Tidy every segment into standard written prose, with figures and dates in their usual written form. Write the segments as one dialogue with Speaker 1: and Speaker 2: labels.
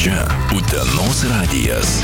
Speaker 1: Čia Utenos radijas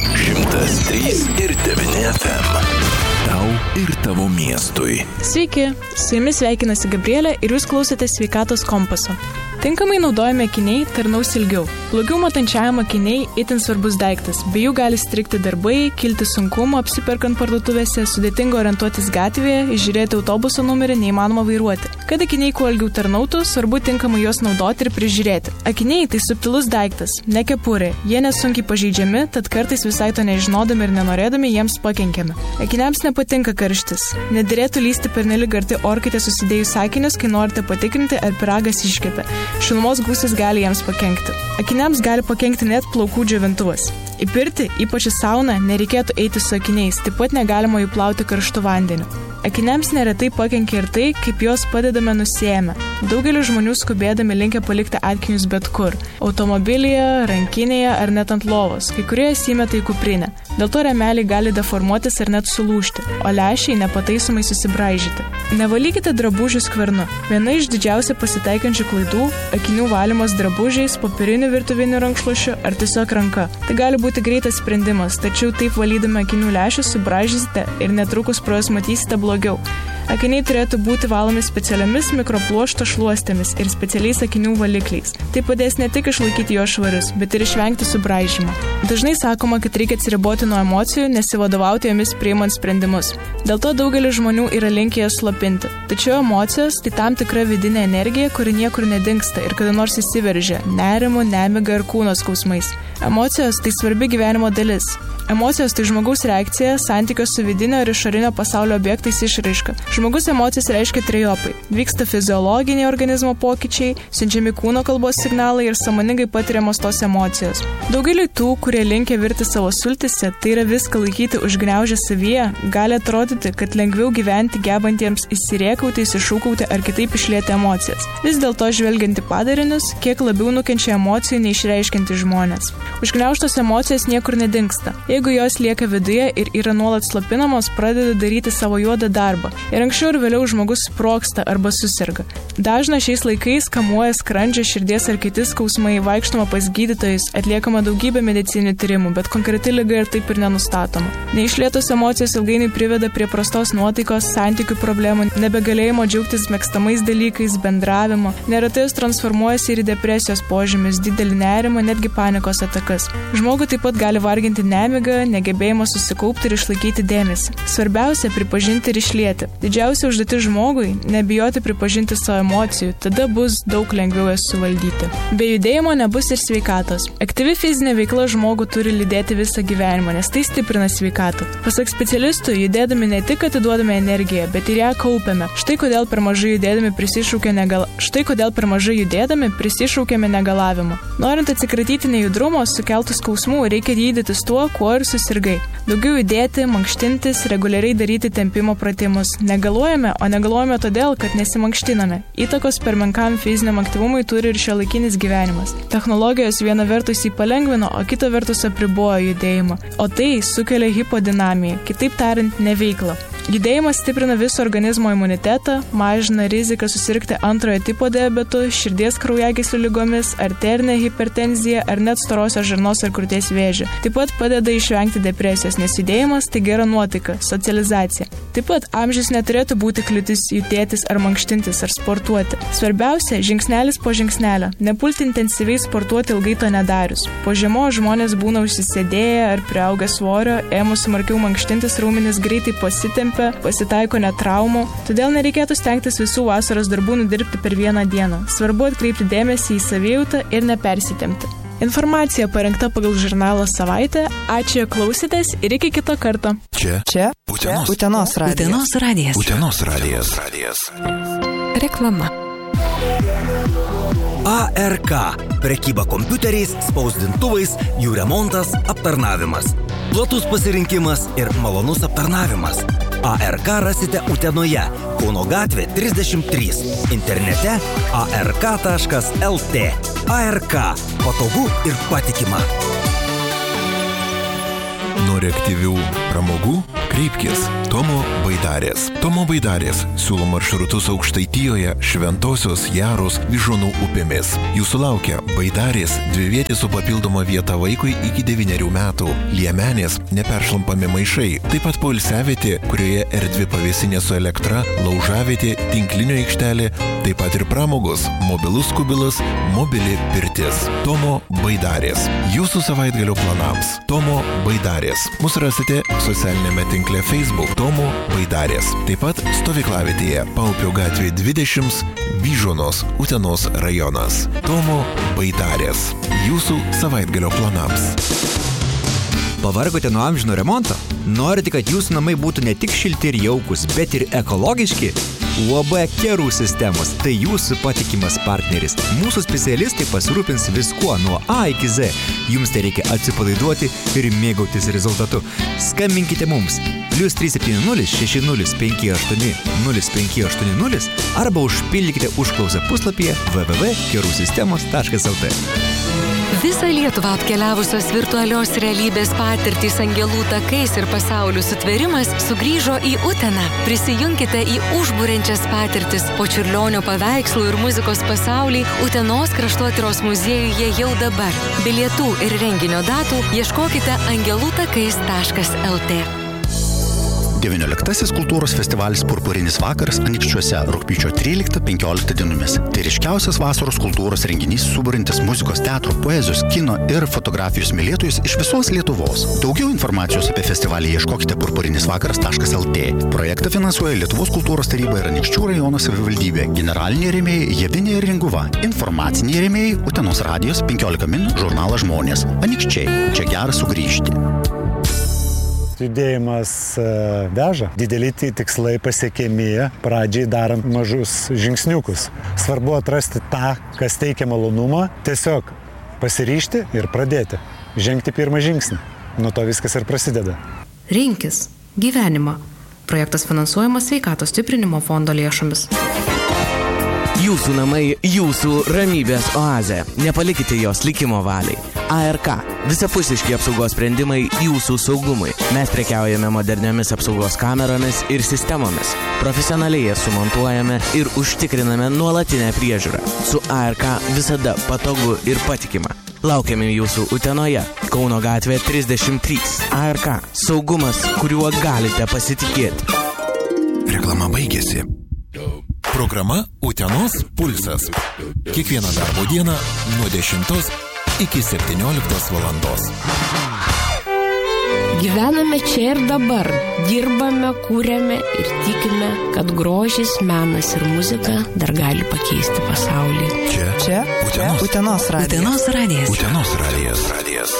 Speaker 1: 103,9 FM. Tau ir tavo miestui.
Speaker 2: Sveiki, su jumis sveikinasi Gabrielė ir jūs klausote Sveikatos kompaso. Tinkamai naudojami akiniai tarnaus ilgiau. Blogiau matančiajam akiniai itin svarbus daiktas, be jų gali strigti darbai, kilti sunkumų apsiperkant parduotuvėse, sudėtinga orientuotis gatvėje, išžiūrėti autobuso numerį neįmanoma vairuoti. Kad akiniai kuo ilgiau tarnautų, svarbu tinkamai juos naudoti ir prižiūrėti. Akiniai tai subtilus daiktas, ne kepurė, jie nesunkiai pažeidžiami, tad kartais visai to nežinodami ir nenorėdami jiems pakenkiame. Akiniams nepatinka karštis, nedėrėtų lysti pernelyg arti orkaitę susidėjus akinius, kai norite patikrinti, ar pyragas iškepė. Šilumos gūsis gali jiems pakenkti. Akiniams gali pakenkti net plaukų džiovintuvas. Į pirtį, ypač į sauną, nereikėtų eiti su akiniais, taip pat negalima jų plauti karštu vandeniu. Akiniams neretai pakenkia ir tai, kaip juos padedame nusiėmę. Daugelis žmonių skubėdami linkę palikti akinius bet kur – automobilyje, rankinėje ar net ant lovos, kai kurie įmeta į kuprinę. Dėl to rėmeliai gali deformuotis ir net sulūžti, o lęšiai nepataisomai susibraižyti. Nevalykite drabužių skvernu. Viena iš didžiausia pasitaikančių klaidų – akinių valymas drabužiais, popieriniu virtuviniu rankšluošiu ar tiesiog ranka. Tai gali būti greitas sprendimas, tačiau taip valydami akinių lęšius subraižysite ir netrukus pro juos matysite blogiau. Akiniai turėtų būti valomi specialiomis mikropluošto šluostėmis ir specialiais akinių valikliais. Tai padės ne tik išlaikyti juos švarius, bet ir išvengti subraižymo. Dažnai sakoma, kad reikia atsiriboti nuo emocijų, nesivadovauti jomis priimant sprendimus. Dėl to daugelis žmonių yra linkę jas slopinti. Tačiau emocijos tai tam tikra vidinė energija, kuri niekur nedingsta ir kada nors įsiveržia nerimu, nemiga ir kūno skausmais. Emocijos tai svarbi gyvenimo dalis. Emocijos tai žmogaus reakcija, santykio su vidinio ir išorinio pasaulio objektais išraiška. Žmogus emocijas reiškia trejopai. Vyksta fiziologiniai organizmo pokyčiai, siunčiami kūno kalbos signalai ir sąmoningai patiriamos tos emocijos. Daugeliui tų, kurie linkę virti savo sultyse, tai yra viską laikyti užgniaužę savyje, gali atrodyti, kad lengviau gyventi gebantiems įsirėkauti, įsišūkauti ar kitaip išlieti emocijas. Vis dėlto žvelgiant į padarinius, kiek labiau nukenčia emocijų neišreiškiantys žmonės. Užgniaužtos emocijos niekur nedingsta. Jeigu jos lieka viduje ir yra nuolat slopinamos, pradeda daryti savo juodą darbą. Ir anksčiau ir vėliau žmogus sprogsta arba susirga. Dažna šiais laikais kamuoja skrandžio, širdies ar kiti skausmai, vaikštoma pas gydytojus, atliekama daugybė medicininių tyrimų, bet konkreti liga ir taip ir nenustatoma. Neišlietos emocijos ilgainiui priveda prie prastos nuotaikos, santykių problemų, nebegalėjimo džiaugtis mėgstamais dalykais, bendravimo. Neretai jos transformuojasi ir į depresijos požymius, didelį nerimą, netgi panikos atakas. Žmogų taip pat gali varginti nemiga, negebėjimas susikaupti ir išlaikyti dėmesį. Svarbiausia – pripažinti ir išlieti. Didžiausia užduotis žmogui – nebijoti pripažinti savo emocijų, tada bus daug lengviau jas suvaldyti. Be judėjimo nebus ir sveikatos. Aktyvi fizinė veikla žmogų turi lydėti visą gyvenimą, nes tai stiprina sveikatą. Pasak specialistų, judėdami ne tik atiduodame energiją, bet ir ją kaupiame. Štai kodėl per mažai judėdami prisišaukėme negalavimą. Norint atsikratyti nejudrumo, sukeltų skausmų, reikia gydytis tuo, kuo ir susirgai. Daugiau judėti, mankštintis, reguliariai daryti tempimo pratimus. Negaluojame, o negaluojame todėl, kad nesimankštiname. Įtakos per menkam fiziniam aktyvumui turi ir šiuolaikinis gyvenimas. Technologijos viena vertus jį palengvino, o kita vertus apribojo judėjimą. O tai sukelia hipodinamiją, kitaip tariant, neveiklą. Judėjimas stiprina viso organizmo imunitetą, mažina riziką susirgti antrojo tipo diabetu, širdies kraujagyslių ligomis, arterinę hipertenziją ar net storosios žarnos ar krūties vėžį. Taip pat padeda išvengti depresijos, nes judėjimas tai gera nuotaika, socializacija. Taip pat amžius neturėtų būti kliūtis judėtis ar mankštintis ar sportuoti. Svarbiausia – žingsnelis po žingsnelio. Nepulti intensyviai sportuoti ilgai to nedarius. Po žiemos žmonės būna užsisėdėję ar priaugę svorio, ėmus smarkiau mankštintis raumenys greitai pasitaiko net traumų, todėl nereikėtų stengtis visų vasaros darbų nudirbti per vieną dieną. Svarbu atkreipti dėmesį į savijautą ir nepersitempti. Informacija parengta pagal žurnalą Savaitė. Ačiū, klausėtės ir iki kito karto.
Speaker 1: Čia Utenos radijas. Utenos radijas.
Speaker 3: Reklama.
Speaker 4: ARK – prekyba kompiuteriais, spausdintuvais, jų remontas, aptarnavimas. Platus pasirinkimas ir malonus aptarnavimas. ARK rasite Utenoje, Kauno gatvė 33, internete ark.lt. ARK – patogu ir patikima.
Speaker 1: Nori aktyvių pramogų? Kreipkis Tomo Baidarės. Tomo Baidarės siūlo maršrutus Aukštaitijoje, Šventosios, Jaros, Vyžonų upėmis. Jūsų laukia Baidarės dvivietė su papildoma vieta vaikui iki 9 metų, Liemenės neperšlampami maišai, taip pat poilsiavietė, kurioje erdvi pavėsinė su elektra, laužavietė, tinklinio aikštelė, taip pat ir pramogos, mobilus kubilas, mobili pirtis. Tomo Baidarės. Jūsų savaitgalio planams. Tomo Baidarės. Mūsų rasite socialinėme tinkle Facebook Tomo Baidarės. Taip pat stovyklavietėje Paupio gatvė 20, Vyžonos, Utenos rajonas. Tomo Baidarės. Jūsų savaitgalio planams.
Speaker 4: Pavargote nuo amžino remonto? Norite, kad jūsų namai būtų ne tik šilti ir jaukus, bet ir ekologiški? UAB Kerų sistemos – tai jūsų patikimas partneris. Mūsų specialistai pasirūpins viskuo nuo A iki Z. Jums tai reikia atsipalaiduoti ir mėgautis rezultatu. Skambinkite mums +370 60 58 0580 arba užpildykite užklausą puslapyje www.kerusistemos.lt.
Speaker 3: Visą Lietuvą apkeliavusios virtualios realybės patirtys Angelų takais ir pasaulių sutvėrimas sugrįžo į Uteną. Prisijunkite į užburiančias patirtis po Čiurlionio paveikslų ir muzikos pasaulį Utenos kraštotyros muziejuje jau dabar. Bilietų ir renginio datų ieškokite angelutakais.lt.
Speaker 5: 19 kultūros festivalis Purpurinis vakaras Anykščiuose rugpjūčio 13-15 dienomis. Tai ryškiausias vasaros kultūros renginys suburintis muzikos, teatro, poezijos, kino ir fotografijos mylėtojus iš visos Lietuvos. Daugiau informacijos apie festivalį ieškokite purpurinisvakaras.lt. Projektą finansuoja Lietuvos kultūros taryba ir Anykščių rajono savivaldybė. Generaliniai rėmėjai Javinė ir Ringuva. Informaciniai rėmėjai Utenos radijos 15 min žurnalas Žmonės. Anykščiai. Čia gera sugrįžti.
Speaker 6: Judėjimas veža. Dideli tikslai pasiekiami, pradžiai darant mažus žingsniukus. Svarbu atrasti tą, kas teikia malonumą, tiesiog pasiryžti ir pradėti. Žengti pirmą žingsnį. Nuo to viskas ir prasideda.
Speaker 7: Rinkis gyvenimą. Projektas finansuojamas Sveikatos stiprinimo fondo lėšomis.
Speaker 8: Jūsų namai, jūsų ramybės oazė. Nepalikite jos likimo valiai. ARK. Visapusiški apsaugos sprendimai jūsų saugumui. Mes prekiaujame moderniomis apsaugos kameromis ir sistemomis. Profesionaliai jas sumontuojame ir užtikriname nuolatinę priežiūrą. Su ARK visada patogu ir patikima. Laukiame jūsų Utenoje, Kauno gatvė 33. ARK. Saugumas, kuriuo galite pasitikėti.
Speaker 1: Reklama baigėsi. Programa Utenos pulsas. Kiekvieną darbo dieną nuo 10 iki 17 valandos.
Speaker 9: Gyvename čia ir dabar. Dirbame, kūrėme ir tikime, kad grožis, menas ir muzika dar gali pakeisti pasaulį.
Speaker 1: Čia
Speaker 10: Utenos radijas.
Speaker 1: Utenos radijas.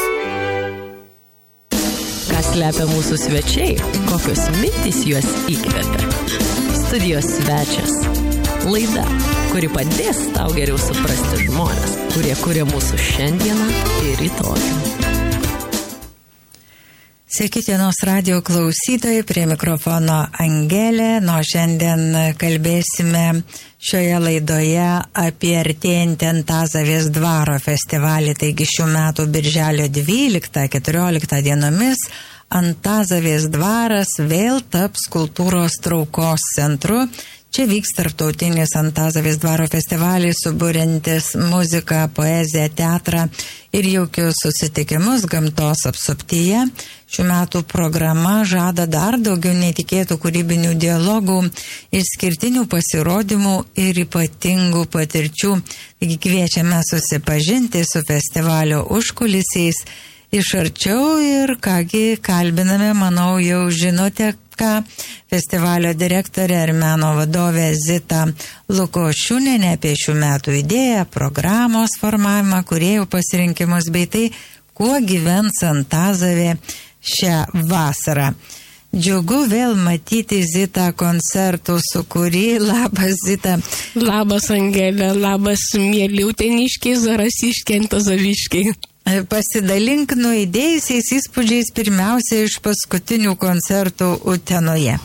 Speaker 9: Kas slepia mūsų svečiai? Kokios mintys juos įkvepia? Studijos svečias. Laida, kuri padės tau geriau suprasti žmonės, kurie kuria mūsų šiandieną ir rytojų.
Speaker 10: Sveiki, Utenos radijo klausytojai, prie mikrofono Angelė. Nuo šiandien kalbėsime šioje laidoje apie artėjantį Antazavės dvaro festivalį. Taigi šių metų birželio 12-14 dienomis Antazavės dvaras vėl taps kultūros traukos centru. Čia vyks tarptautinis Antazavės dvaro festivalis, suburiantis muziką, poeziją, teatrą ir jaukius susitikimus gamtos apsuptyje. Šių metų programa žada dar daugiau netikėtų kūrybinių dialogų, išskirtinių pasirodymų ir ypatingų patirčių. Taigi kviečiame susipažinti su festivalio užkulisiais iš arčiau ir kągi kalbiname, manau, jau žinote, ką festivalio direktorė ir meno vadovė Zita Lukošiūnienė apie šių metų idėją, programos formavimą, kūrėjų pasirinkimus bei tai, kuo gyvens Antazavė šią vasarą. Džiugu vėl matyti Zitą koncertų sūkury. Labas, Zita.
Speaker 9: Labas, Angelė, labas, mėly uteniškiai, zarasiškiai, antazaviškiai.
Speaker 10: Pasidalink nuaidėjusiais įspūdžiais pirmiausia iš paskutinių koncertų Utenoje.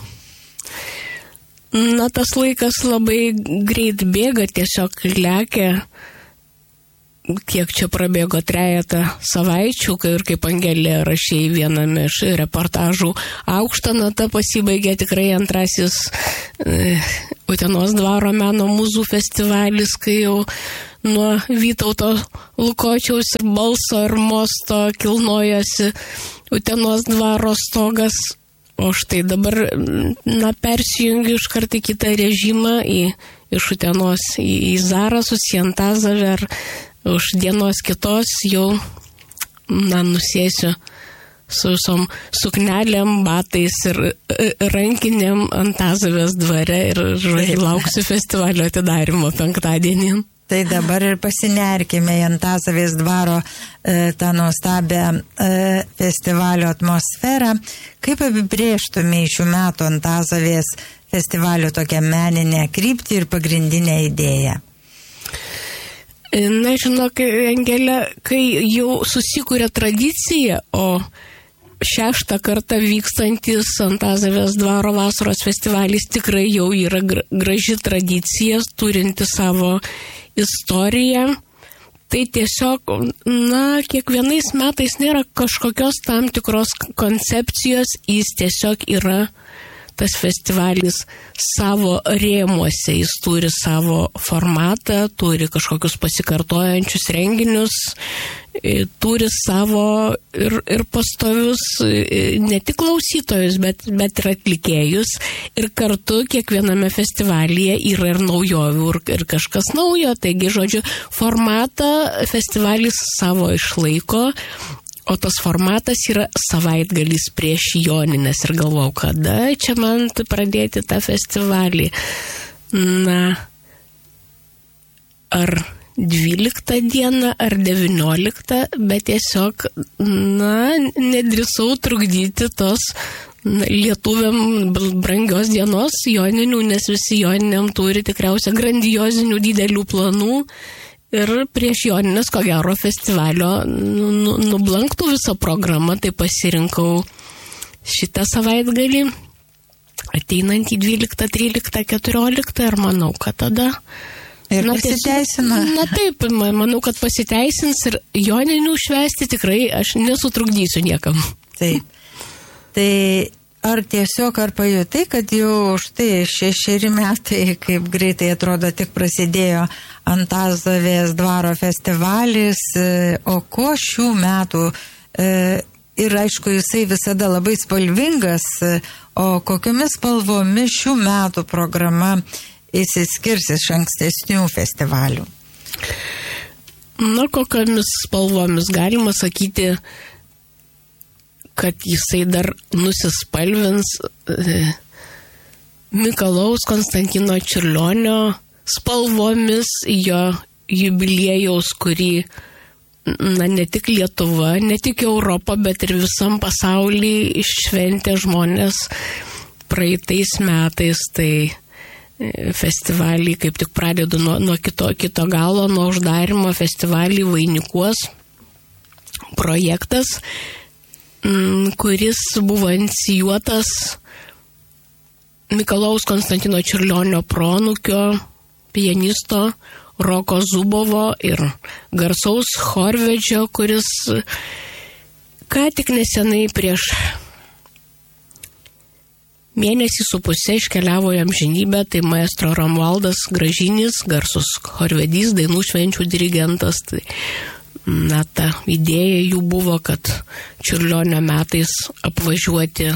Speaker 9: Na, tas laikas labai greit bėga, tiesiog lekia.
Speaker 11: kiek čia prabėgo 3 savaičių, ir kaip Angelė rašė viename iš reportažų, aukšta nata pasibaigė tikrai antrasis Utenos dvaro meno mūzų festivalis, kai jau nuo Vytauto Lukočiaus ir Balso ir Mosto kilnojasi Utenos dvaro stogas. O štai dabar, persijungiu iškart į kitą režimą, iš Utenos į Zarasus, į Antazavę, ar už dienos kitos jau, nusėsiu su visom suknelėm, batais ir rankinėm Antazavės dvare ir lauksiu festivalio atidarimo 5-dienį.
Speaker 10: Tai dabar ir pasinerkime į Antazavės dvaro tą nuostabią festivalio atmosferą. Kaip apibrėžtume šių metų Antazavės festivalio tokią meninę kryptį ir pagrindinę idėją?
Speaker 11: Na, žinok, Angelė, kai jau susikūrė tradicija, o 6 kartą vykstantis Antazavės dvaro vasaros festivalis tikrai jau yra graži tradicija, turinti savo istoriją, tai tiesiog, kiekvienais metais nėra kažkokios tam tikros koncepcijos, jis tiesiog yra tas festivalis savo rėmuose, jis turi savo formatą, turi kažkokius pasikartojančius renginius, turi savo ir pastovius ne tik klausytojus, bet ir atlikėjus, ir kartu kiekviename festivalyje yra ir naujovių, ir kažkas naujo, taigi, žodžiu, formatą festivalis savo išlaiko. O tas formatas yra savaitgalis prieš Jonines ir galvojau, kada čia man pradėti tą festivalį. Ar 12 dieną, ar 19, bet tiesiog, nedrįsau trukdyti tos lietuviam brangios dienos Joninių, nes visi Joniniam turi tikriausiai grandiozinių didelių planų. Ir prieš Jonines, ko gero, festivalio nublanktų visą programą, tai pasirinkau šitą savaitgalį, ateinantį 12, 13, 14 ir manau, kad tada...
Speaker 10: Ir pasiteisina.
Speaker 11: Taip, manau, kad pasiteisins ir Joninių švęsti tikrai aš nesutrukdysiu niekam.
Speaker 10: Taip. Tai ar tiesiog, ar pajutai, kad jau štai 6 metai, kaip greitai atrodo, tik prasidėjo Antazavės dvaro festivalis, o ko šių metų, ir aišku, jisai visada labai spalvingas, o kokiomis spalvomis šių metų programa įsiskirs iš ankstesnių festivalių?
Speaker 11: Kokiamis spalvomis galima sakyti, kad jisai dar nusispalvins Mikalojaus Konstantino Čiurlionio spalvomis, jo jubiliejaus, kurį ne tik Lietuva, ne tik Europa, bet ir visam pasaulyje iššventė žmonės praeitais metais. Tai festivalį kaip tik pradedu nuo kito galo, nuo uždarimo festivalį vainikuos projektas, kuris buvo inicijuotas Mikalojaus Konstantino Čiurlionio proanūkio, pianisto Roko Zubovo ir garsaus chorvedžio, kuris ką tik nesenai prieš mėnesį su pusė iškeliavo į amžinybę, tai maestro Romualdas Gražinis, garsus chorvedys, dainų švenčių dirigentas. Tai, ta idėja jų buvo, kad Čiurlionio metais apvažiuoti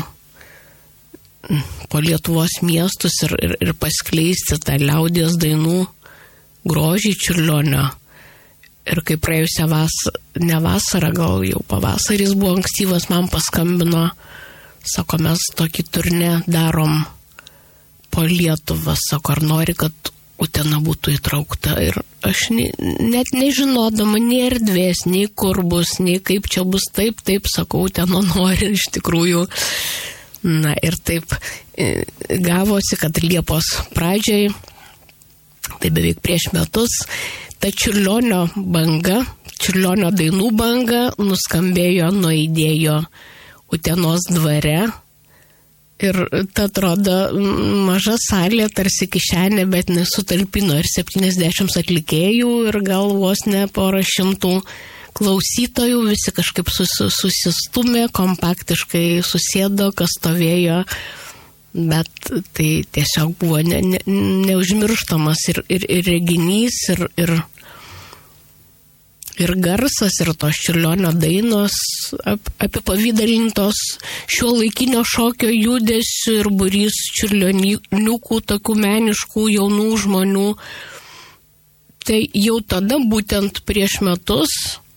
Speaker 11: po Lietuvos miestus ir paskleisti tą liaudies dainų grožį Čiurlionio. Ir kai praėjusią ne vasarą, gal jau pavasaris buvo ankstyvas, man paskambino, sako, mes tokį turnė darom po Lietuvą, sako, ar nori, kad Utena būtų įtraukta. Ir aš net nežinodama nei erdvės, nei kur bus, nei kaip čia bus, taip, sakau, Utena nori iš tikrųjų. Na ir taip gavosi, kad Liepos pradžiai, tai beveik prieš metus, ta Čiurlionio banga, Čiurlionio dainų banga nuskambėjo, nuaidėjo Utenos dvare Ir ta atrodo maža salė, tarsi kišenė, bet nesutalpino ir 70 atlikėjų ir gal vos ne porą šimtų klausytojų, visi kažkaip susistumė, kompaktiškai susėdo, kas stovėjo, bet tai tiesiog buvo neužmirštamas ir reginys, ir garsas, ir tos Čiurlionio dainos apipavydalintos šiuolaikinio šokio judesių ir būrys čiurlioniukų, tokių meniškų jaunų žmonių. Tai jau tada būtent prieš metus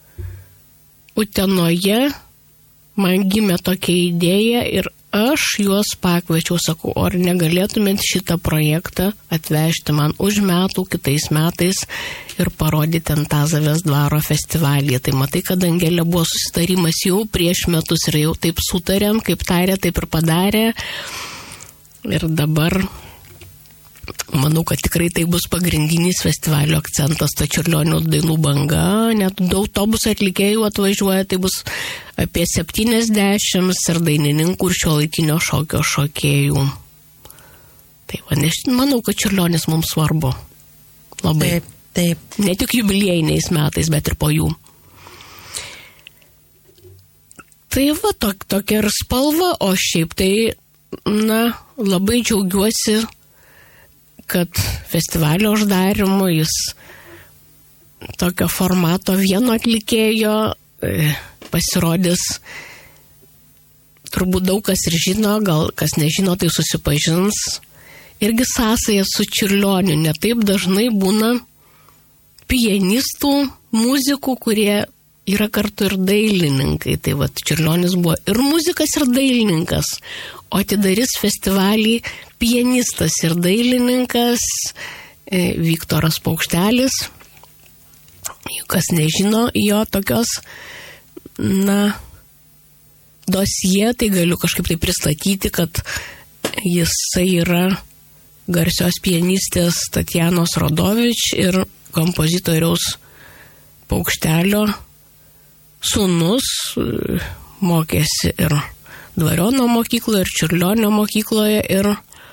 Speaker 11: Utenoje man gimė tokia idėja ir aš juos pakviečiau, sakau, ar negalėtumėt šitą projektą atvežti man už metų, kitais metais ir parodyti Antazavės dvaro festivalyje. Tai matai, kad Angelė buvo susitarimas jau prieš metus ir jau taip sutarėm, kaip tarė, taip ir padarė. Ir dabar manau, kad tikrai tai bus pagrindinis festivalio akcentas, ta Čiurlionio dainų banga, net autobusų atlikėjų atvažiuoja, tai bus apie 70 ir dainininkų ir šiuolaikinio šokio šokėjų. Tai manau, kad Čiurlionis mums svarbu. Labai.
Speaker 10: Taip.
Speaker 11: Ne tik jubiliejiniais metais, bet ir po jų. Tai va, tokia ir spalva, o šiaip tai, labai džiaugiuosi, kad festivalio uždarimo jis tokio formato vieno atlikėjo pasirodys, turbūt daug kas ir žino, gal kas nežino, tai susipažins. Irgi sąsaja su Čiurlioniu, netaip dažnai būna pianistų, muzikų, kurie yra kartu ir dailininkai. Tai va, Čiurlionis buvo ir muzikas, ir dailininkas, o atidarys festivalį pianistas ir dailininkas Viktoras Paukštelis. Kas nežino jo tokios, dosie, tai galiu kažkaip tai pristatyti, kad jisai yra garsios pianistės Tatjanos Rodovič ir kompozitoriaus Paukštelio sūnus, mokėsi ir Dvariono mokykloje, ir Čiurlionio mokykloje, ir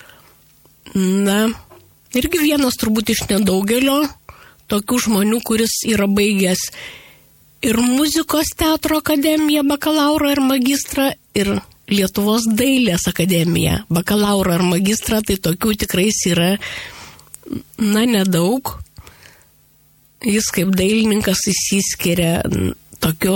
Speaker 11: irgi vienas turbūt iš nedaugelio tokių žmonių, kuris yra baigęs ir muzikos teatro akademiją, bakalaurą ir magistrą, ir Lietuvos dailės akademiją, bakalaurą ir magistrą, tai tokių tikrai yra, nedaug. Jis kaip dailininkas įsiskiria tokiu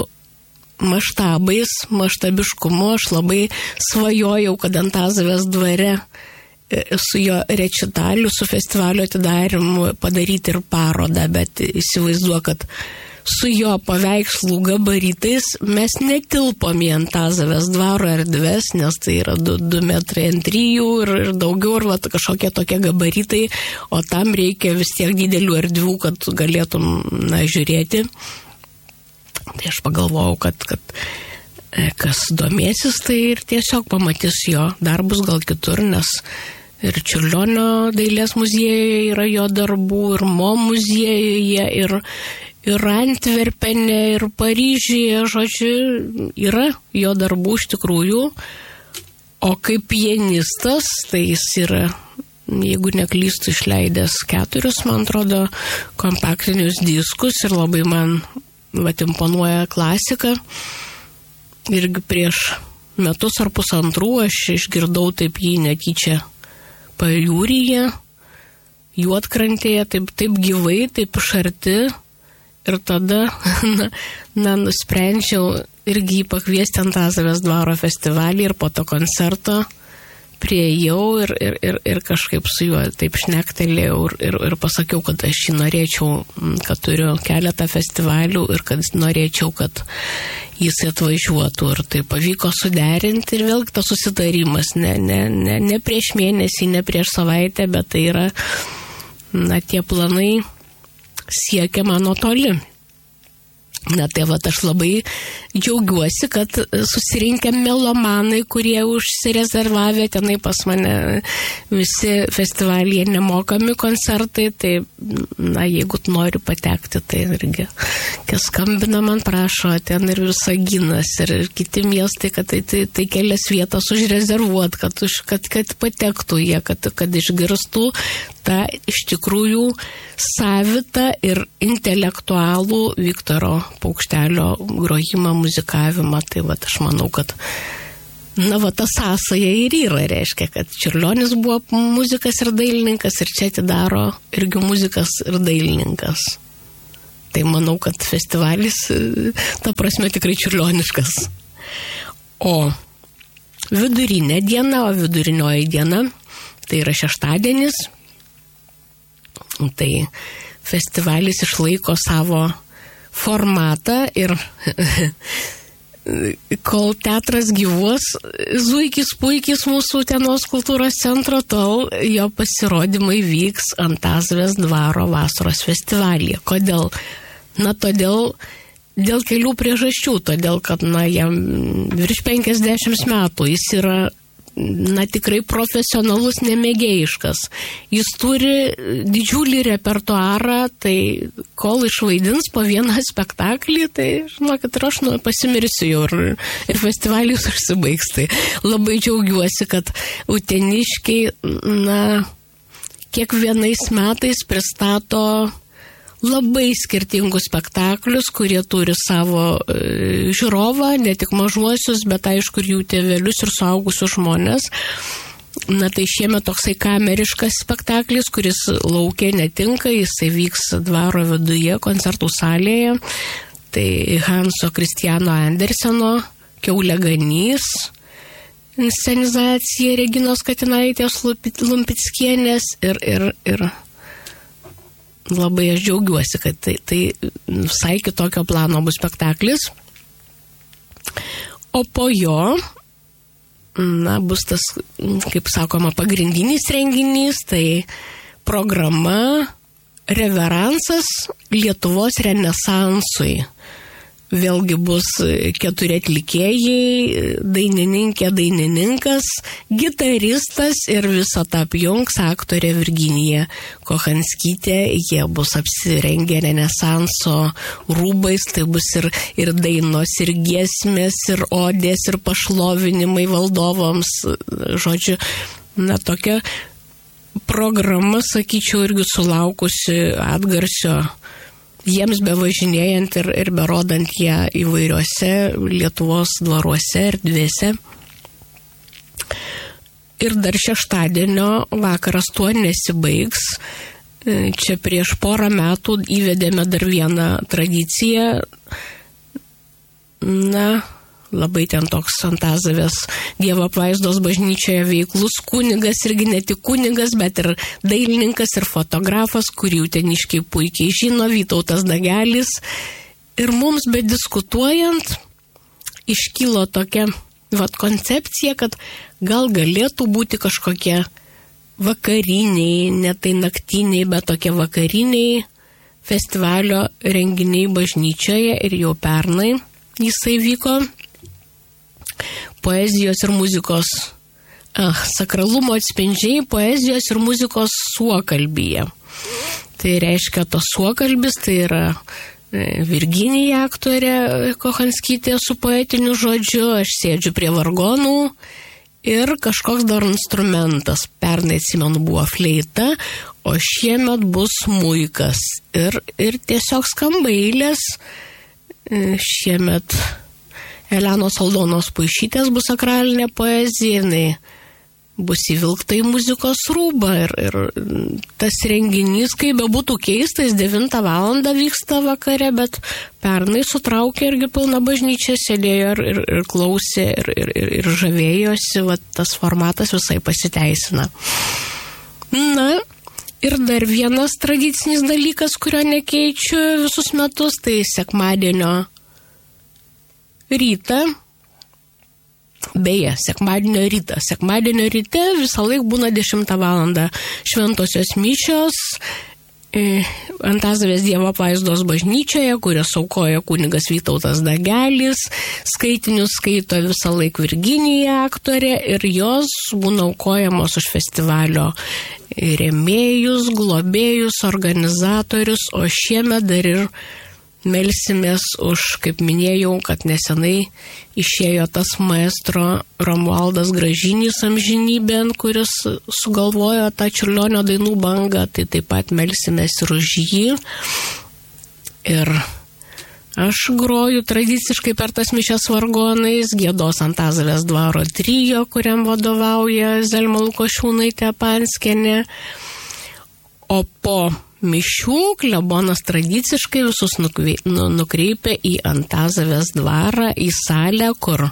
Speaker 11: maštabiškumu. Aš labai svajojau, kad Antazavės dvare su jo rečitaliu, su festivalio atidarimu padaryti ir parodą, bet įsivaizduoju, kad su jo paveikslų gabaritais mes netilpom į Antazavės dvaro erdves, nes tai yra 2 metrai ant 3 ir daugiau, ir kažkokie tokie gabaritai, o tam reikia vis tiek didelių erdvių, kad galėtum žiūrėti. Tai aš pagalvojau, kad kas domėsis, tai ir tiesiog pamatys jo darbus gal kitur, nes ir Čiurlionio dailės muziejuje yra jo darbų, ir Mo muziejuje, ir Antverpene, ir Paryžiuje, žodžiu, yra jo darbų iš tikrųjų. O kaip pianistas, tai jis yra, jeigu neklystu, išleidęs 4, man atrodo, kompaktinius diskus ir labai man imponuoja klasika. Irgi prieš metus ar pusantrų aš išgirdau taip jį netyčia Pajūryje, Juodkrantėje, taip gyvai, taip iš arti. Ir tada nusprendžiau irgi jį pakviesti Antazavės dvaro festivalį, ir po to koncerto priėjau ir kažkaip su juo taip šnektelėjau ir pasakiau, kad aš jį norėčiau, kad turiu keletą festivalių ir kad norėčiau, kad jis atvažiuotų. Ir tai pavyko suderinti, ir vėlgi tas susitarimas, ne prieš mėnesį, ne prieš savaitę, bet tai yra, tie planai siekia mano toli. Na tai aš labai džiaugiuosi, kad susirinkę melomanai, kurie užsirezervavę tenai pas mane visi festivalyje nemokami koncertai, tai jeigu nori patekti, tai irgi kas skambina man prašo, ten ir Visaginas, ir kiti miestai, kad tai kelias vietas užrezervuot, kad patektų jie, kad išgirstų tą iš tikrųjų savitą ir intelektualų Viktoro Paukštelio grojimą, muzikavimą. Tai aš manau, kad ta sąsaja ir yra, reiškia, kad Čiurlionis buvo muzikas ir dailininkas ir čia atidaro irgi muzikas ir dailininkas. Tai manau, kad festivalis, ta prasme, tikrai čiurlioniškas. O vidurinė diena, o vidurinioji diena, tai yra šeštadienis. Tai festivalis išlaiko savo formatą ir kol teatras gyvuos, Zuikis Puikis mūsų Utenos kultūros centro, tol jo pasirodymai vyks Antazavės dvaro vasaros festivalyje. Kodėl? Todėl dėl kelių priežasčių. Todėl, kad jam virš 50 metų jis yra tikrai profesionalus, nemėgėjiškas. Jis turi didžiulį repertuarą, tai kol išvaidins po vieną spektaklį, tai žinokit, aš pasimirsiu jau ir festivalis užsibaigs. Tai labai džiaugiuosi, kad uteniškiai, kiekvienais metais pristato labai skirtingus spektaklius, kurie turi savo žiūrovą, ne tik mažuosius, bet aišku ir jų tėvelius ir suaugusius žmonės. Tai šiemet toksai kameriškas spektaklis, kuris laukia netinka, jisai vyks dvaro viduje, koncertų salėje. Tai Hanso Kristiano Anderseno Kiaulė ganys, inscenizacija Reginos Katinaitės Lumpickienės ir labai aš džiaugiuosi, kad tai visai kitokio plano bus spektaklis. O po jo, bus tas, kaip sakoma, pagrindinis renginys, tai programa Reveransas Lietuvos renesansui. Vėlgi bus 4 atlikėjai, dainininkė, dainininkas, gitaristas ir visą tą apjungs aktorė Virginija Kochanskytė. Jie bus apsirengę renesanso rūbais, tai bus ir dainos, ir giesmės, ir odės, ir pašlovinimai valdovams. Žodžiu, tokia programa, sakyčiau, irgi sulaukusi atgarsio jiems bevažinėjant ir berodant ją įvairiuose Lietuvos dvaruose ir erdvėse. Ir dar šeštadienio vakaras tuo nesibaigs. Čia prieš porą metų įvedėme dar vieną tradiciją. Labai ten toks Antazavės Dievo apvaizdos bažnyčioje veiklus kunigas, irgi ne tik kunigas, bet ir dailininkas ir fotografas, kurį uteniškiai puikiai žino, Vytautas Dagelis. Ir mums bediskutuojant iškilo tokia koncepcija, kad gal galėtų būti kažkokie vakariniai, ne tai naktiniai, bet tokie vakariniai festivalio renginiai bažnyčioje ir jau pernai jisai vyko. Poezijos ir muzikos sakralumo atspindžiai poezijos ir muzikos suokalbyje. Tai reiškia, tos suokalbis tai yra Virginija aktorė Kochanskytė su poetiniu žodžiu, aš sėdžiu prie vargonų ir kažkoks dar instrumentas. Pernai, atsimenu, buvo fleita, o šiemet bus smuikas. Ir tiesiog skamba eilės. Šiemet Elenos Aldonos Puišytės bus sakralinė poezija, jinai bus įvilkta į muzikos rūbą ir tas renginys, kaip bebūtų keistas, 9 valandą vyksta vakare, bet pernai sutraukė irgi pilna bažnyčia, sėdėjo ir klausė ir žavėjosi, tas formatas visai pasiteisina. Ir dar vienas tradicinis dalykas, kurio nekeičiu visus metus, tai sekmadienio rytą, beje, sekmadienio ryte visą laik būna 10 valandą šventosios mišios Antazavės Dievo apvaizdos bažnyčioje, kurias aukoja kunigas Vytautas Dagelis, skaitinius skaito visą laiką Virginija aktorė ir jos būna aukojamos už festivalio rėmėjus, globėjus, organizatorius, o šiemet dar ir melsimės už, kaip minėjau, kad nesenai išėjo tas maestro Romualdas Gražinys amžinybėn, kuris sugalvojo tą Čiurlionio dainų bangą, tai taip pat melsimės ir už jį. Ir aš groju tradiciškai per tas mišias vargonais, giedos Antazavės dvaro trio, kuriam vadovauja Zelma Lukošiūnaitė Panskienė, o po mišių klebonas tradiciškai visus nukreipia į Antazavės dvarą, į salę, kur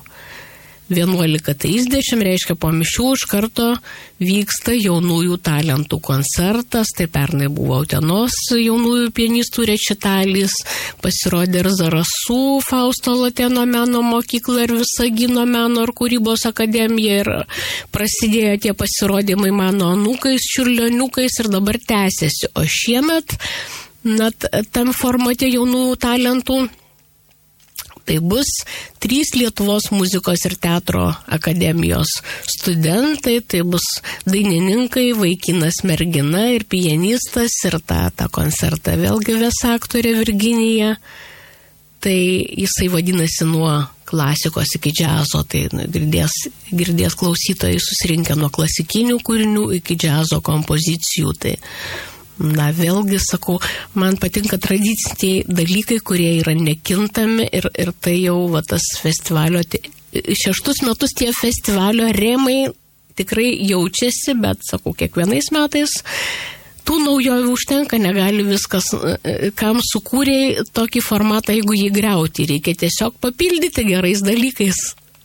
Speaker 11: 11:30, reiškia po mišių iš karto vyksta jaunųjų talentų koncertas, tai pernai buvo Utenos jaunųjų pianistų rečitalis, pasirodė ir Zarasų Fausto Latėno meno mokykla ir Visagino meno ir kūrybos akademija ir prasidėjo tie pasirodymai mano anūkais, čiurlioniukais ir dabar tęsiasi, o šiemet tam formate jaunųjų talentų tai bus 3 Lietuvos muzikos ir teatro akademijos studentai, tai bus dainininkai, vaikinas, mergina ir pianistas ir tą koncertą vėlgi ves aktorė Virginija. Tai jisai vadinasi nuo klasikos iki džiazo, tai girdės klausytojai susirinkę nuo klasikinių kūrinių iki džiazo kompozicijų. Tai vėlgi sakau, man patinka tradiciniai dalykai, kurie yra nekintami ir tai jau tas festivalio, 6 metus tie festivalio rėmai tikrai jaučiasi, bet sakau, kiekvienais metais tų naujovių užtenka, negali viskas, kam sukūrė tokį formatą, jeigu jį griauti, reikia tiesiog papildyti gerais dalykais.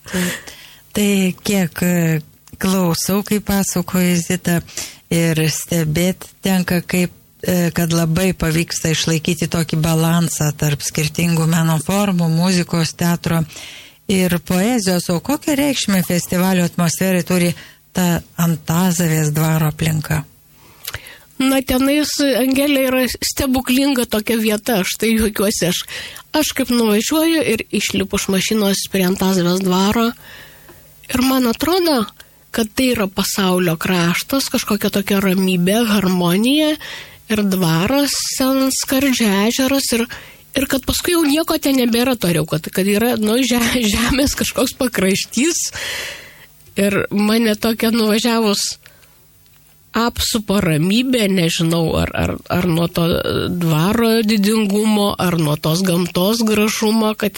Speaker 10: Tai kiek klausau, kaip pasakoja Zita, ir stebėti tenka, kad labai pavyksta išlaikyti tokį balansą tarp skirtingų meno formų, muzikos, teatro ir poezijos. O kokią reikšmę festivalio atmosferai turi ta Antazavės dvaro aplinka?
Speaker 11: Tenais, Angelė, yra stebuklinga tokia vieta, aš tai juokiuosi, aš kaip nuvažiuoju ir išlipu iš mašinos prie Antazavės dvaro ir man atrodo, kad tai yra pasaulio kraštas, kažkokia tokia ramybė, harmonija ir dvaras, Skardžio ežeras ir kad paskui jau nieko ten nebėra toliau, kad yra žemės kažkoks pakraštys ir mane tokia nuvažiavus apsupo ramybė, nežinau, ar nuo to dvaro didingumo, ar nuo tos gamtos gražumo, kad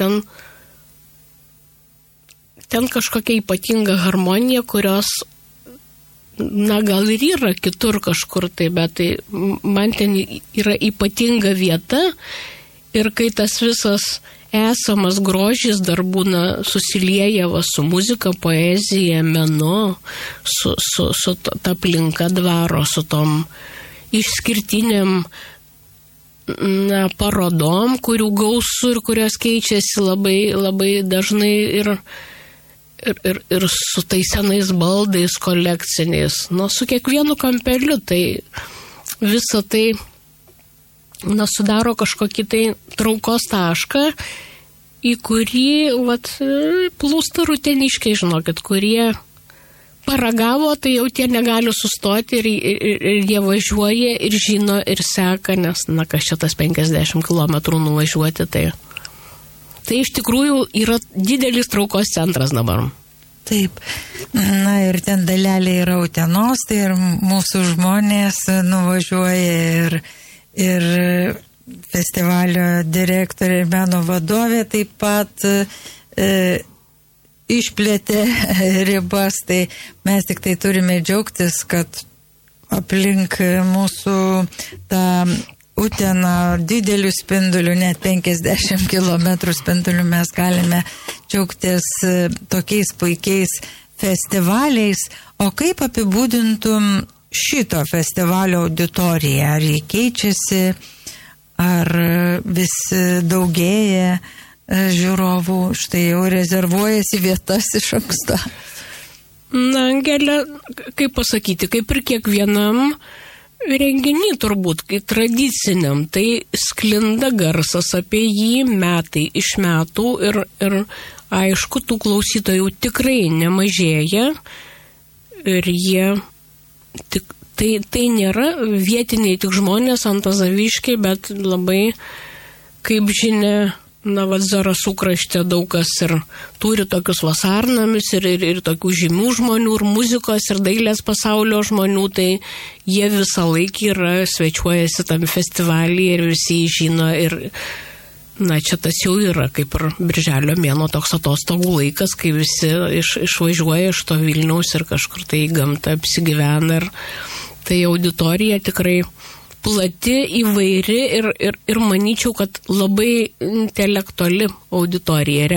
Speaker 11: ten kažkokia ypatinga harmonija, kurios, gal ir yra kitur kažkur tai, bet tai man ten yra ypatinga vieta ir kai tas visas esamas grožis dar būna susilieja su muzika, poezija, menu, su ta aplinka dvaro, su tom išskirtiniam parodom, kurių gausu ir kurios keičiasi labai, labai dažnai ir su tais senais baldais kolekciniais, su kiekvienu kampeliu, tai visą tai sudaro kažkokį tai traukos tašką, į kurį plūsta ruteniškai, žinokit, kurie paragavo, tai jau tie negali sustoti ir jie važiuoja ir žino ir seka, nes, kas čia tas 50 km nuvažiuoti, tai iš tikrųjų yra didelis traukos centras dabar.
Speaker 10: Taip. Ir ten dalelė yra Utenos, tai ir mūsų žmonės nuvažiuoja ir festivalio direktorė ir meno vadovė taip pat išplėtė ribas, tai mes tik tai turime džiaugtis, kad aplink mūsų tą Uteną didelių spindulių, net 50 km spindulių mes galime džiaugtis tokiais puikiais festivaliais. O kaip apibūdintum šito festivalio auditoriją? Ar jį keičiasi, ar vis daugėja žiūrovų, štai jau rezervuojasi vietas iš anksto?
Speaker 11: Angelė, kaip pasakyti, kaip ir kiekvienam renginy turbūt, kai tradiciniam, tai sklinda garsas apie jį metai iš metų ir aišku, tų klausytojų tikrai nemažėja ir jie tai nėra vietiniai tik žmonės antazaviškiai, bet labai, kaip žinia, Zarasų krašte daug kas ir turi tokius vasarnamius ir tokių žymių žmonių, ir muzikos, ir dailės pasaulio žmonių, tai jie visą laiką svečiuojasi tam festivalyje ir visi žino ir, čia tas jau yra kaip ir birželio mėnuo toks atostogų laikas, kai visi išvažiuoja iš to Vilniaus ir kažkur tai į gamtą apsigyvena ir tai auditorija tikrai plati, įvairi ir manyčiau, kad labai intelektuali auditorija.